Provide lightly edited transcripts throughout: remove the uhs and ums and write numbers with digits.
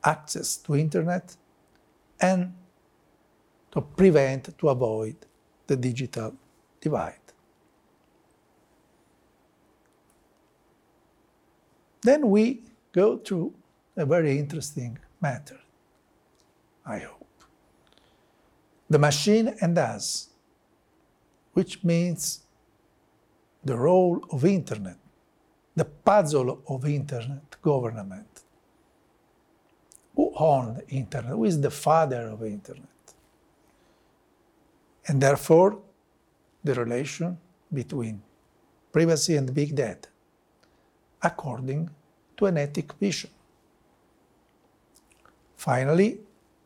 access to internet and to prevent, to avoid the digital divide. Then we go through a very interesting matter, I hope. The machine and us, which means the role of internet, the puzzle of internet government. Who owns the internet? Who is the father of internet? And therefore, the relation between privacy and big data, according to an ethic vision. Finally,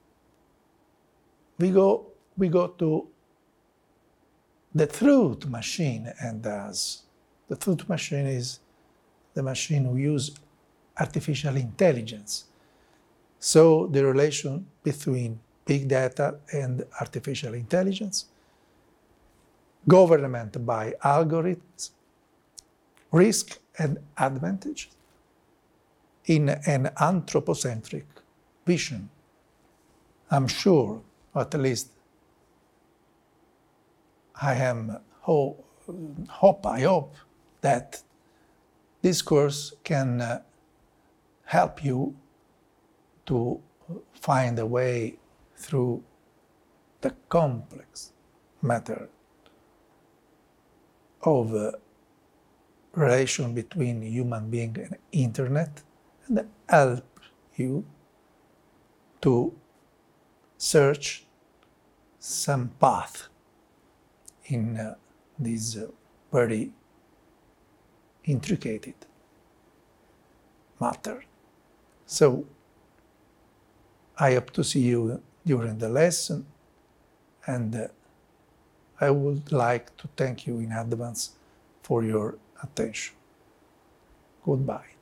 we go to the truth machine and us. The truth machine is the machine who uses artificial intelligence. So the relation between big data and artificial intelligence, government by algorithms, risk and advantage in an anthropocentric vision. I'm sure, at least I hope that this course can help you to find a way through the complex matter of relation between human being and internet, and help you to search some path in this very intricate matter. So I hope to see you during the lesson, and I would like to thank you in advance for your attention. Goodbye.